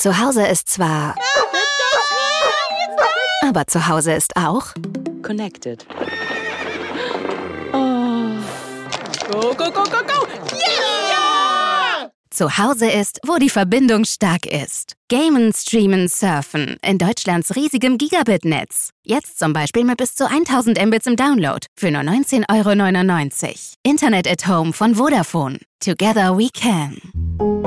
Zu Hause ist zwar... Aber zu Hause ist auch... Connected. Oh. Go, go, go, go, go! Yeah! Zu Hause ist, wo die Verbindung stark ist. Gamen, streamen, surfen. In Deutschlands riesigem Gigabit-Netz. Jetzt zum Beispiel mit bis zu 1000 Mbits im Download. Für nur 19,99 €. Internet at Home von Vodafone. Together we can.